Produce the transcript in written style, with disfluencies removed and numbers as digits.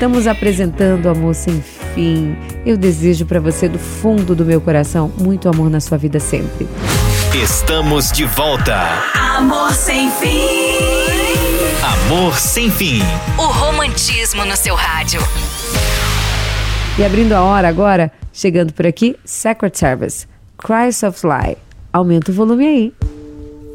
Estamos apresentando Amor Sem Fim. Eu desejo para você, do fundo do meu coração, muito amor na sua vida sempre. Estamos de volta. Amor Sem Fim. Amor Sem Fim. O romantismo no seu rádio. E abrindo a hora agora, chegando por aqui, Secret Service, Cries of Lie. Aumenta o volume aí.